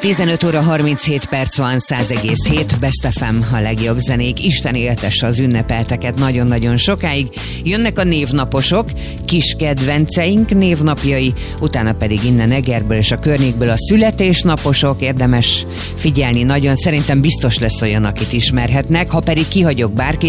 15 óra 37 perc van, 100,7 Best FM a legjobb zenék. Isten éltesse az ünnepelteket nagyon-nagyon sokáig. Jönnek a névnaposok, kis kedvenceink névnapjai, utána pedig innen Egerből és a környékből a születésnaposok. Érdemes figyelni nagyon, szerintem biztos lesz olyan, akit ismerhetnek. Ha pedig kihagyok bárkit,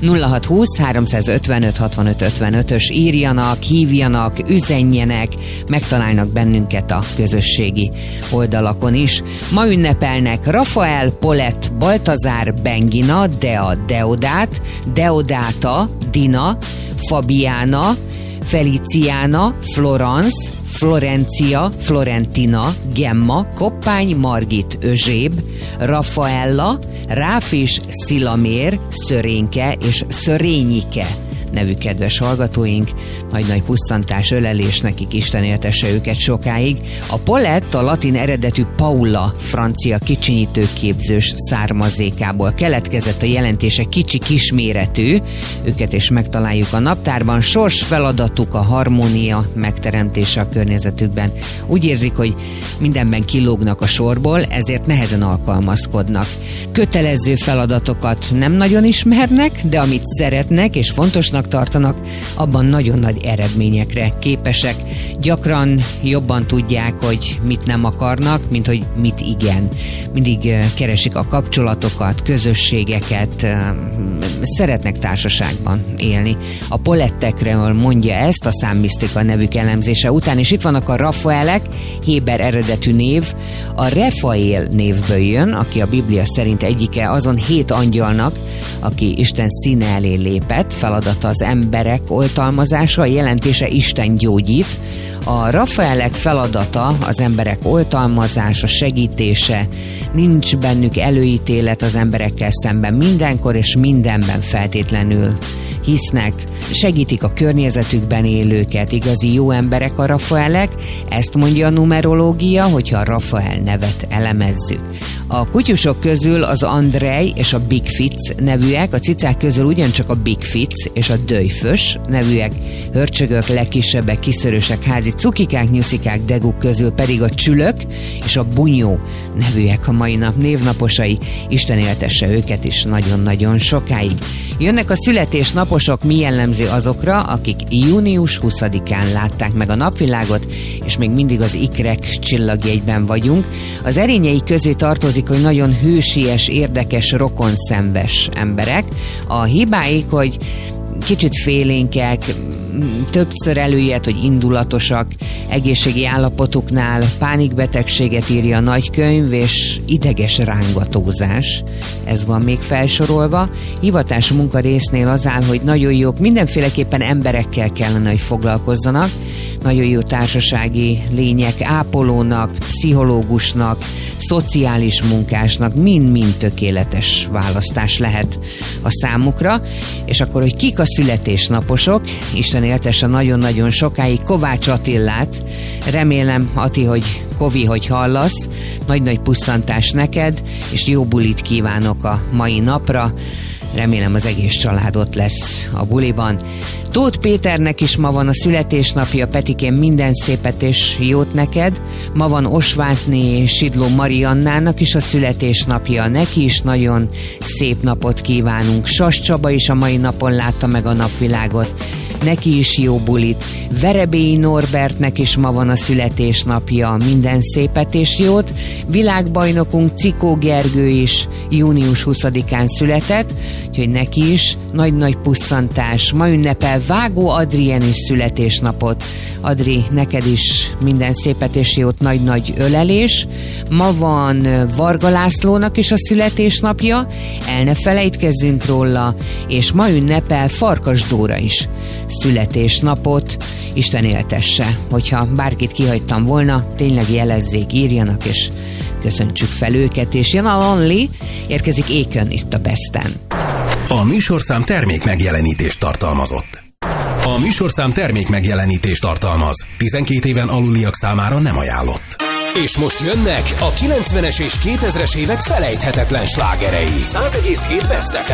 0620 355 65 55-ös írjanak, hívjanak, üzenjenek, megtalálnak bennünket a közösségi oldalakon is. Ma ünnepelnek Rafael, Polett, Baltazár, Bengina, Dea, Deodát, Deodáta, Dina, Fabiana, Feliciana, Florence, Florencia, Florentina, Gemma, Koppány, Margit, Özséb, Rafaella, Ráfis, Szilamér, Szörénke és Szörényike nevű kedves hallgatóink. Nagy-nagy pusztantás, ölelés nekik, Isten éltesse őket sokáig. A Polett a latin eredetű Paula, francia kicsinyítőképzős származékából keletkezett, a jelentése kicsi kisméretű, őket is megtaláljuk a naptárban. Sors feladatuk a harmónia megteremtése a környezetükben. Úgy érzik, hogy mindenben kilógnak a sorból, ezért nehezen alkalmazkodnak. Kötelező feladatokat nem nagyon ismernek, de amit szeretnek és fontosnak tartanak, abban nagyon nagy eredményekre képesek. Gyakran jobban tudják, hogy mit nem akarnak, mint hogy mit igen. Mindig keresik a kapcsolatokat, közösségeket, szeretnek társaságban élni. A Polettekről mondja ezt a számmisztika nevük elemzése után, és itt vannak a Rafaelek, héber eredetű név, a Refaél névből jön, aki a Biblia szerint egyike azon 7 angyalnak, aki Isten színe elé lépett, feladata az emberek oltalmazása, a jelentése Isten gyógyít. A Rafaelek feladata az emberek oltalmazása, segítése, nincs bennük előítélet az emberekkel szemben, mindenkor és mindenben feltétlenül hisznek, segítik a környezetükben élőket, igazi jó emberek a Rafaelek, ezt mondja a numerológia, hogyha a Rafael nevet elemezzük. A kutyusok közül az Andrej és a Big Fitz nevűek, a cicák közül ugyancsak a Big Fitz és a Döjfös nevűek, hörcsögök, legkisebbek, kiszörösek, házi cukikák, nyuszikák, deguk közül pedig a Csülök és a Bunyó nevűek a mai nap névnaposai. Isten éltesse őket is nagyon-nagyon sokáig. Jönnek a születésnaposok, mi jellemző azokra, akik június 20-án látták meg a napvilágot, és még mindig az ikrek csillagjegyben vagyunk. Az erényei közé tartozik, hogy nagyon hősies, érdekes, rokonszenves emberek. A hibáik, hogy kicsit félénkek, többször előjött, hogy indulatosak, egészségi állapotuknál pánikbetegséget írja a nagykönyv, és ideges rángatózás. Ez van még felsorolva. Hivatás munkarésznél az áll, hogy nagyon jók, mindenféleképpen emberekkel kellene, hogy foglalkozzanak. Nagyon jó társasági lények, ápolónak, pszichológusnak, szociális munkásnak, mind-mind tökéletes választás lehet a számukra. És akkor, hogy kik a születésnaposok, Isten éltesse nagyon-nagyon sokáig Kovács Attillát. Remélem, Ati, hogy Kovi, hogy hallasz, nagy-nagy pusszantás neked, és jó bulit kívánok a mai napra. Remélem az egész család ott lesz a buliban. Tóth Péternek is ma van a születésnapja, Petikén, minden szépet és jót neked. Ma van Osvátné Sidló Mariannának is a születésnapja, neki is nagyon szép napot kívánunk. Sas Csaba is a mai napon látta meg a napvilágot, neki is jó bulit. Verebélyi Norbertnek is ma van a születésnapja, minden szépet és jót. Világbajnokunk Cikó Gergő is június 20-án született, úgyhogy neki is nagy-nagy pusszantás. Ma ünnepel Vágó Adrien is születésnapot. Adri, neked is minden szépet és jót, nagy-nagy ölelés. Ma van Varga Lászlónak is a születésnapja, el ne felejtkezzünk róla, és ma ünnepel Farkas Dóra is születésnapot. Isten éltesse. Hogyha bárkit kihagytam volna, tényleg jelezzék, írjanak, és köszöntsük fel őket, és jön a Lonely, érkezik Ékön itt a Besten. A műsorszám termék megjelenítést tartalmazott. A műsorszám termék megjelenítést tartalmaz. 12 éven aluliak számára nem ajánlott. És most jönnek a 90-es és 2000-es évek felejthetetlen slágerei. 100,7 Best FM.